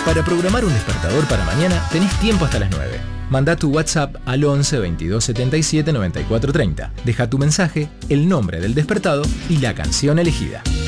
Para programar un despertador para mañana tenés tiempo hasta las 9. Manda tu WhatsApp al 11 22 77 94 30. Deja tu mensaje, el nombre del despertado y la canción elegida.